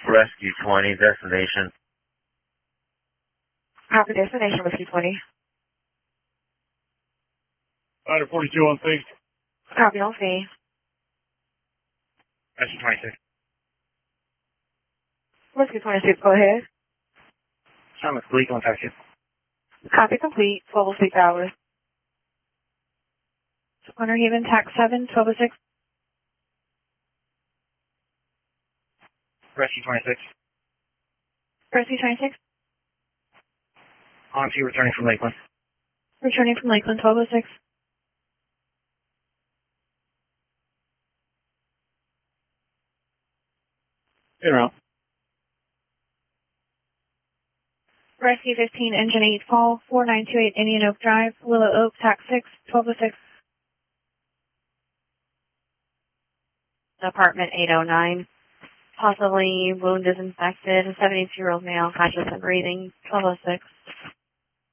Rescue 20, destination. Copy, destination, Whiskey 20. Rider 42 on C. Copy, on C. Rescue 26. Whiskey 26, go ahead. Summit Fleet on taxi. Copy complete, 1206 hours. Winter Haven, tax 7, 1206. Rescue 26. Rescue 26. On to returning from Lakeland. Returning from Lakeland, 1206. In route. Rescue 15, engine 8, fall, 4928 Indian Oak Drive, Willow Oak, tax 6, 1206. Apartment 809. Possibly wound is infected, 72-year-old male, conscious and breathing, 1206.